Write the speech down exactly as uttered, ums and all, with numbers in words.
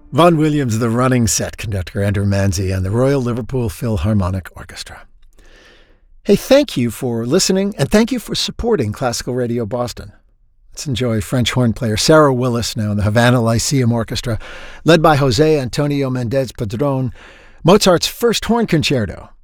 Vaughan Williams, the running set conductor Andrew Manzi, and the Royal Liverpool Philharmonic Orchestra. Hey, thank you for listening, and thank you for supporting Classical Radio Boston. Let's enjoy French horn player Sarah Willis now in the Havana Lyceum Orchestra, led by Jose Antonio Mendez Padron, Mozart's First Horn Concerto,